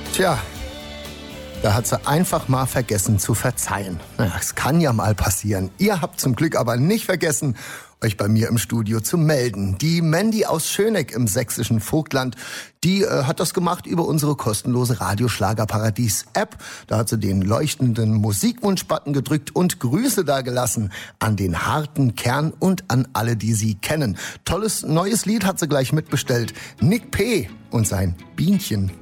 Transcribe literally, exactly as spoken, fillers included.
Tja, da hat sie einfach mal vergessen zu verzeihen. Naja, es kann ja mal passieren. Ihr habt zum Glück aber nicht vergessen, euch bei mir im Studio zu melden. Die Mandy aus Schöneck im sächsischen Vogtland, die äh, hat das gemacht über unsere kostenlose Radioschlagerparadies-App. Da hat sie den leuchtenden Musikwunsch-Button gedrückt und Grüße dagelassen an den harten Kern und an alle, die sie kennen. Tolles neues Lied hat sie gleich mitbestellt. Nick P. und sein Bienchen.